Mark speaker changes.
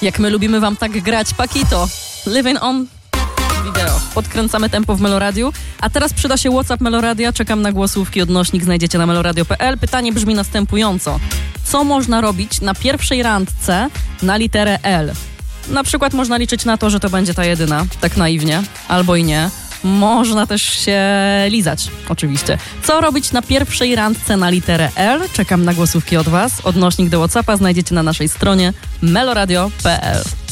Speaker 1: Jak my lubimy wam tak grać, Paquito. Living on video. Podkręcamy tempo w Meloradiu. A teraz przyda się WhatsApp Meloradia. Czekam na głosówki. Odnośnik znajdziecie na meloradio.pl. Pytanie brzmi następująco. Co można robić na pierwszej randce na literę L? Na przykład można liczyć na to, że to będzie ta jedyna. Tak naiwnie. Albo i nie. Można też się lizać, oczywiście. Co robić na pierwszej randce na literę L? Czekam na głosówki od was. Odnośnik do WhatsAppa znajdziecie na naszej stronie meloradio.pl.